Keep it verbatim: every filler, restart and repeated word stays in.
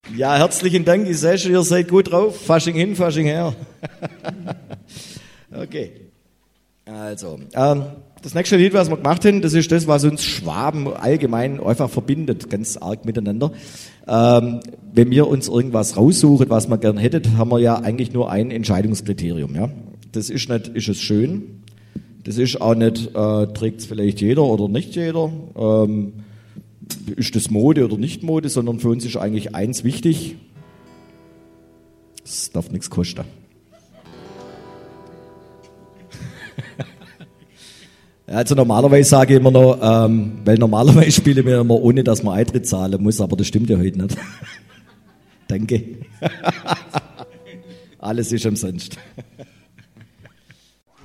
Ja, herzlichen Dank. Ich sehe schon, ihr seid gut drauf. Fasching hin, Fasching her. Okay. Also, ähm, das nächste Lied, was wir gemacht haben, das ist das, was uns Schwaben allgemein einfach verbindet, ganz arg miteinander. Ähm, wenn wir uns irgendwas raussuchen, was wir gern hätten, haben wir ja eigentlich nur ein Entscheidungskriterium. Ja? Das ist nicht, ist es schön? Das ist auch nicht, äh, trägt es vielleicht jeder oder nicht jeder? Ähm, ist das Mode oder nicht Mode? Sondern für uns ist eigentlich eins wichtig. Es darf nichts kosten. Also normalerweise sage ich immer noch, ähm, weil normalerweise spielen wir immer ohne, dass man Eintritt zahlen muss, aber das stimmt ja heute nicht. Danke. Alles ist umsonst.